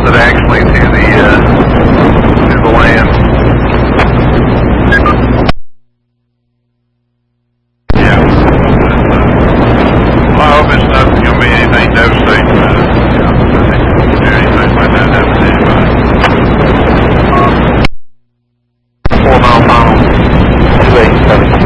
it actually to the land. Yeah. I hope it's not going to be anything devastating. Do anything like that happen to anybody. 4 mile final. 287.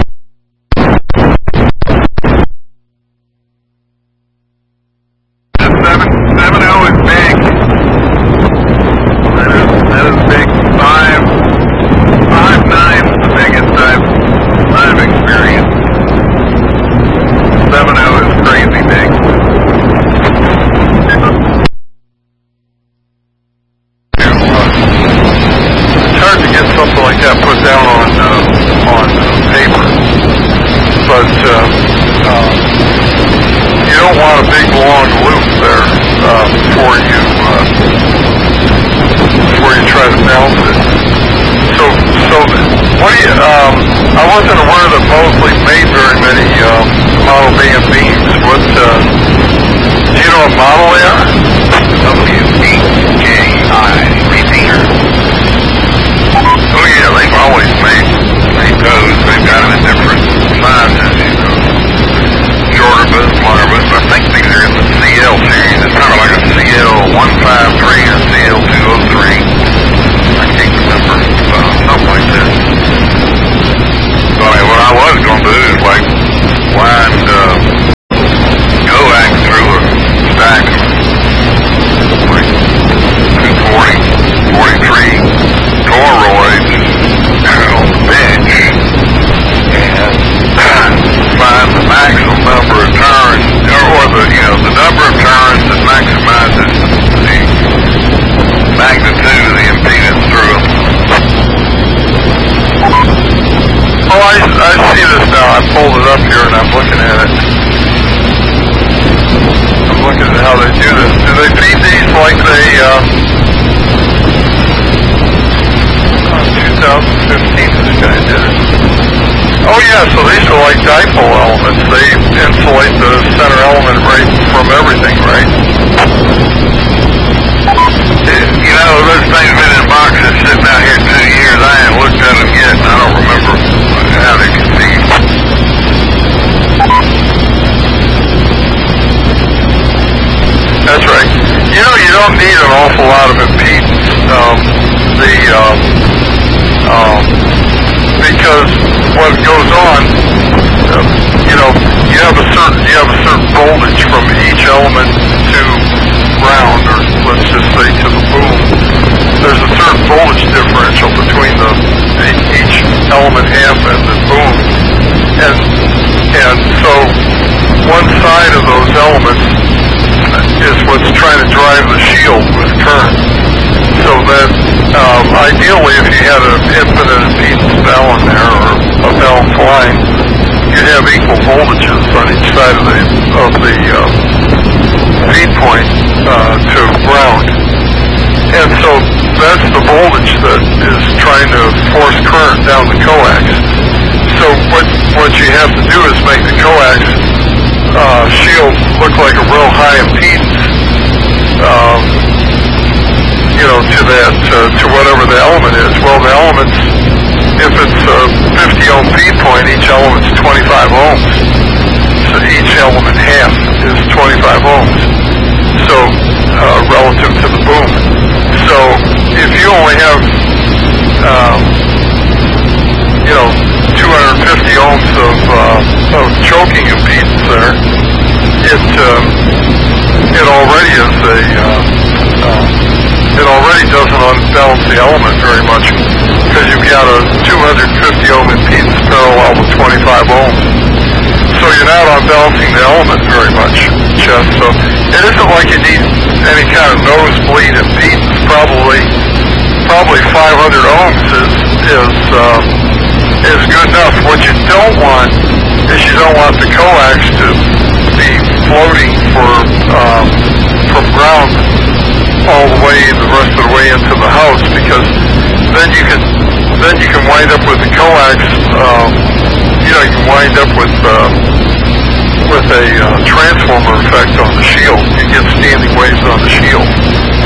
with a transformer effect on the shield. You get standing waves on the shield.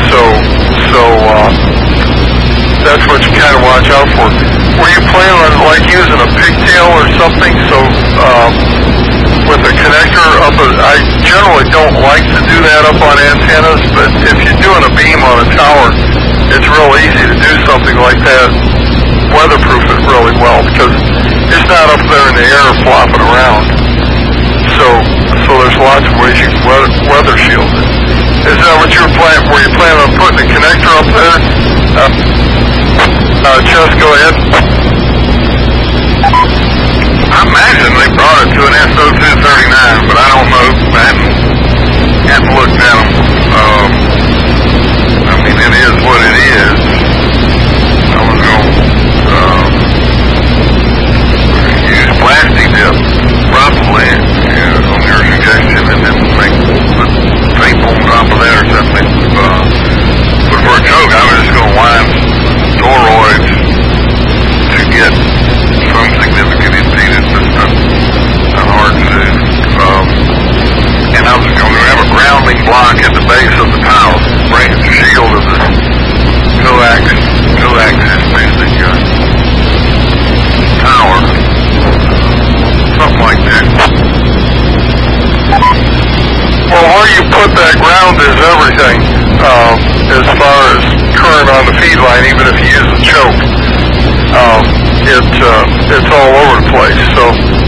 That's what you kind of watch out for. Were you planning on like using a pigtail or something? So with a connector up, I generally don't like to do that up on antennas, but if you're doing a beam on a tower, it's real easy to do something like that. Weatherproof it really well because it's not up there in the air flopping around. So there's lots of ways you can weather shield it. Is that what you were planning? Were you planning on putting a connector up there? Just go ahead. I imagine they brought it to an SO239, but I don't know. I hadn't looked at them. I mean, it is what it is. I was going to use plastic dip, probably, on your suggestion, and then put tape on top of that or something. But for a choke, I was just going to wind toroids to get some significant impedance. It's not hard to do. And I was going to have a grounding block at the base of the tower, bring the shield of the coax basic tower, something like that. Well, where you put that ground is everything, as far as current on the feed line, even if you use a choke. It's all over the place. So,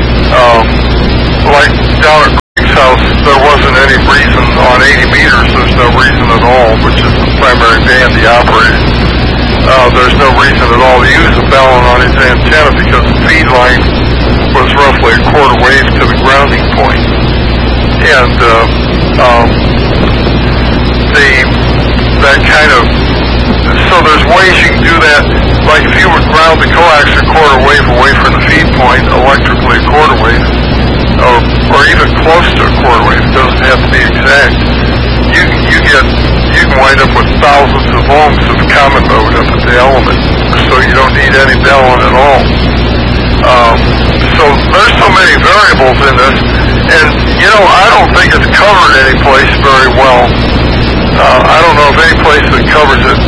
like down at Craig's house, there wasn't any reason on 80 meters, there's no reason at all, which is the primary band he operated. There's no reason at all to use a ballon on his antenna because the feed line was roughly a quarter wave to the grounding point. And that kind of, so there's ways you can do that. Like if you would ground the coax a quarter wave away from the feed point, electrically a quarter wave, or even close to a quarter wave, it doesn't have to be exact. You can wind up with thousands of ohms of common mode up at the element, so you don't need any ballon at all. So there's so many variables in this, and I don't think it's covered any place very well. I don't know of any place that covers it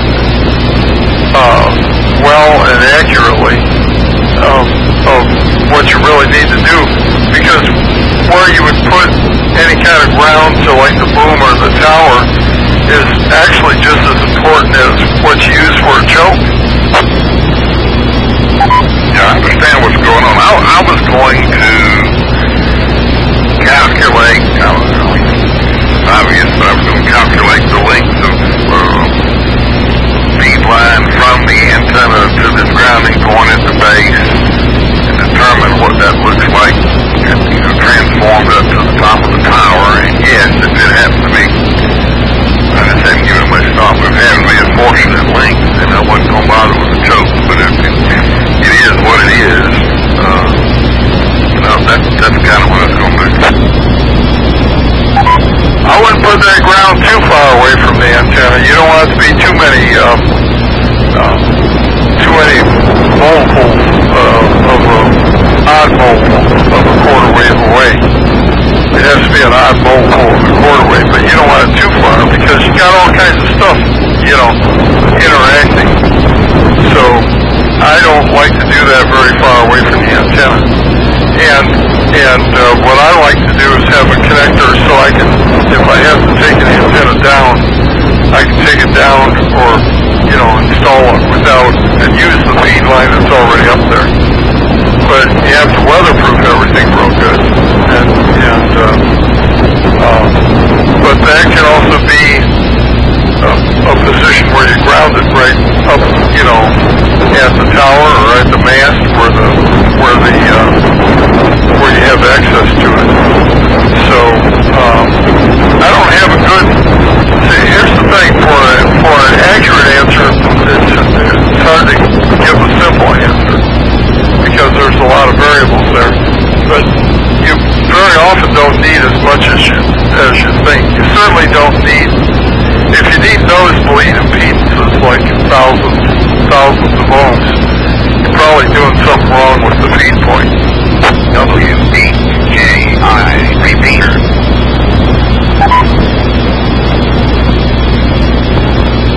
well and accurately of what you really need to do, because where you would put any kind of ground to like the boom or the tower is actually just as important as what you use for a choke. Yeah, I understand what's going on. I was going to calculate, obvious, but I was going to calculate the length of feed line from the antenna to this grounding point at the base and determine what that looks like and, transformed up to the top of the tower. And yes, if it happens to be, I just haven't given it much thought, but if it happens to be a fortunate length, then I wasn't going to bother with the choke. But it is what it is. That's kind of what I was going to do. I wouldn't put that ground too far away from the antenna. You don't want it to be too many multiples of odd multiple of a quarter wave away. It has to be an odd multiple of a quarter wave, but you don't want it too far because you got all kinds of stuff, interacting. So I don't like to do that very far away from the antenna. And what I like to do is have a connector so I can, if I have to take an antenna down, I can take it down or, install it and use the feed line that's already up there. But you have to weatherproof everything real good. But that can also be a position where you ground it right up, at the tower or at the mast where you have access to it. So I don't have a good. See, here's the thing: for an accurate answer, it's hard to give a simple answer because there's a lot of variables there. But you very often don't need as much as you think. You certainly don't need. If you need nosebleed impedances like thousands of ohms, you're probably doing something wrong with the feed point. WBJI repeater.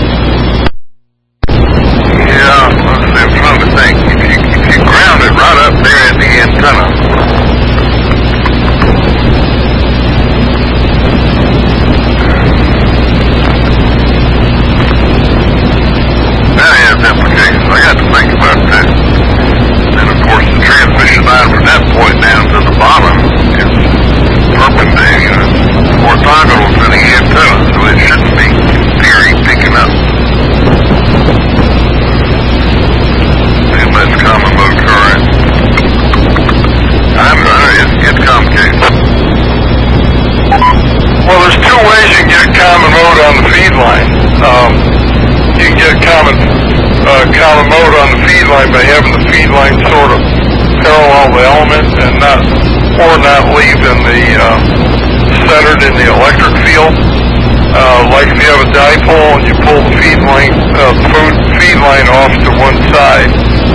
by having the feed line sort of parallel the element and not leave in the centered in the electric field. Like if you have a dipole and you pull the feed line off to one side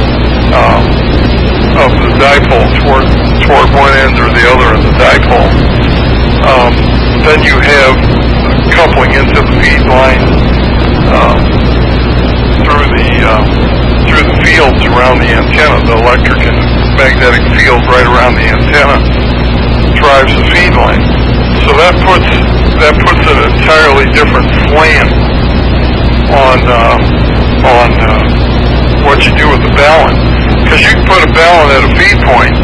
of the dipole toward one end or the other of the dipole, then you have coupling into the feed line through the fields around the antenna. The electric and magnetic field right around the antenna drives the feed line. So that puts an entirely different slant on what you do with the balun. Because you can put a balun at a feed point.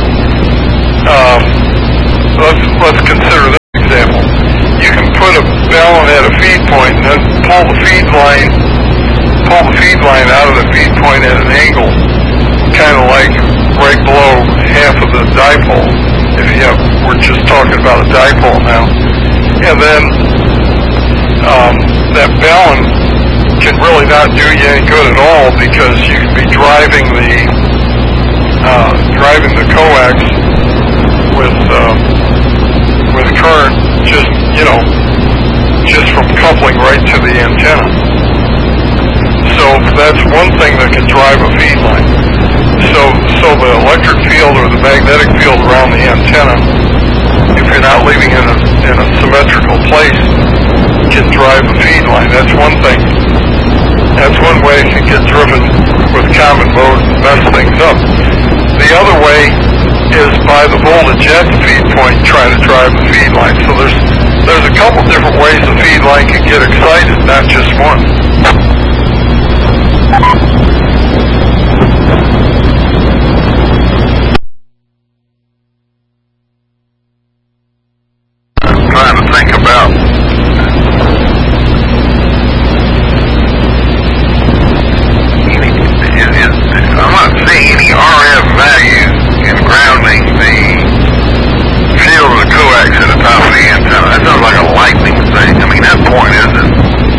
Let's consider this example. You can put a balun at a feed point and then pull the feed line out of the feed point at an angle, kind of like right below half of the dipole. We're just talking about a dipole now. And then that balun can really not do you any good at all, because you can be driving the coax with current just from coupling right to the antenna. So that's one thing that can drive a feed line. So the electric field or the magnetic field around the antenna, if you're not leaving in a symmetrical place, can drive a feed line. That's one thing. That's one way it can get driven with common mode and mess things up. The other way is by the voltage at the feed point trying to drive the feed line. So there's a couple different ways the feed line can get excited, not just one. I'm trying to think about I'm not seeing any RF value in grounding the field of the coax at the top of the antenna. That sounds like a lightning thing. I mean, that point isn't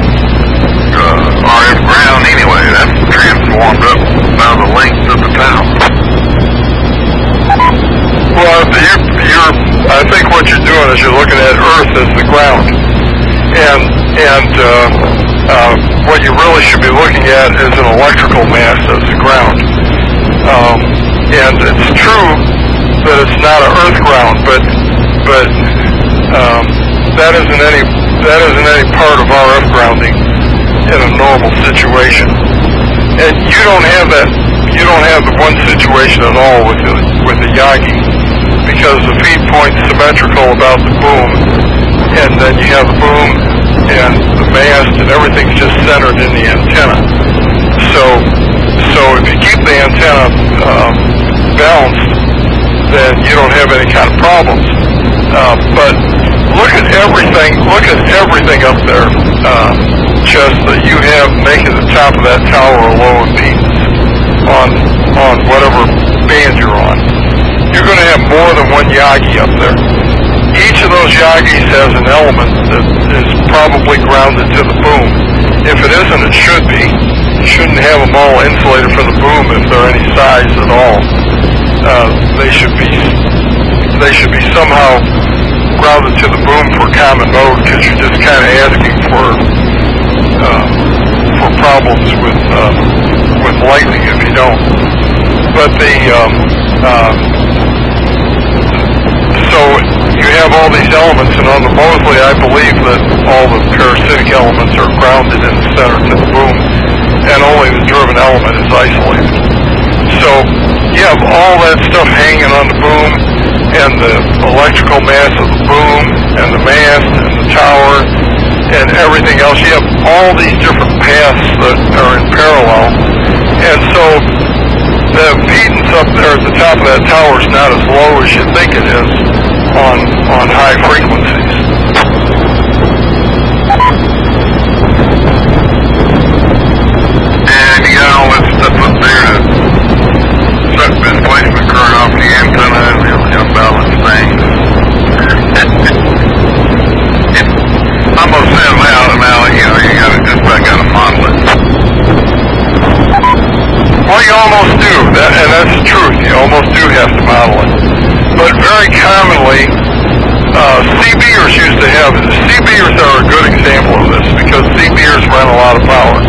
RF ground anyway. That's transformed up by the length of the tower. Well, I think what you're doing is you're looking at Earth as the ground, and what you really should be looking at is an electrical mass as the ground. And it's true that it's not an Earth ground, but that isn't any part of RF grounding in a normal situation. And you don't have the one situation at all with the Yagi, because the feed point's symmetrical about the boom, and then you have the boom and the mast and everything's just centered in the antenna. So if you keep the antenna balanced, then you don't have any kind of problems. But look at everything up there, just that you have making the top of that tower a low impedance on whatever band you're on. You're going to have more than one Yagi up there. Each of those Yagis has an element that is probably grounded to the boom. If it isn't, it should be. You shouldn't have them all insulated from the boom if they're any size at all. They should be somehow grounded to the boom for common mode, because you're just kind of asking for problems with lightning if you don't. But so you have all these elements, and on the Moseley, I believe that all the parasitic elements are grounded in the center to the boom, and only the driven element is isolated. So you have all that stuff hanging on the boom, and the electrical mass of the boom, and the mast, and the tower, and everything else. You have all these different paths that are in parallel, and so the impedance up there at the top of that tower is not as low as you think it is on high frequencies. And you got all that stuff up there to suck displacement current off the antenna and the unbalanced things. It almost says now you just about got to model it. Well, you almost do. have to model it. But very commonly, CBers used to have, CBers are a good example of this because CBers run a lot of power.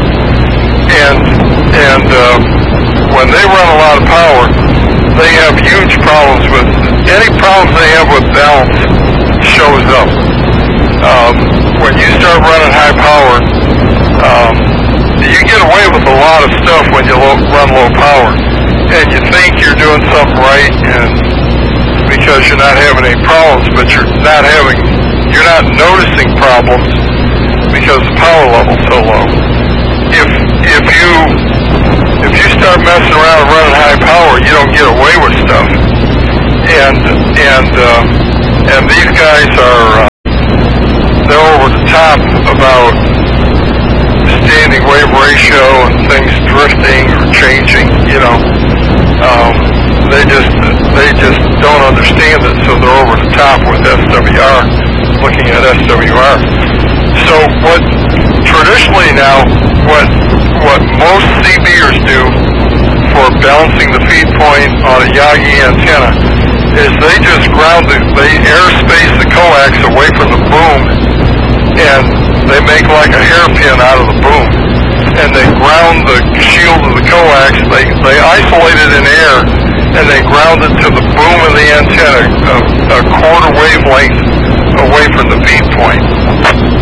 And when they run a lot of power, they have huge problems with, any problems they have with balance shows up. When you start running high power, you get away with a lot of stuff when you run low power. And you think you're doing something right and because you're not having any problems, but you're not noticing problems because the power level's so low. If you start messing around and running high power, you don't get away with stuff. And these guys are they're over the top about standing wave ratio and things drifting or changing. They just don't understand it, so they're over the top with SWR, looking at SWR. So what traditionally now, what most CBers do for balancing the feed point on a Yagi antenna is they just they airspace the coax away from the boom, and they make like a hairpin out of the boom, and they ground the shield of the coax. They isolate it in air, and they ground it to the boom of the antenna, a quarter wavelength away from the feed point.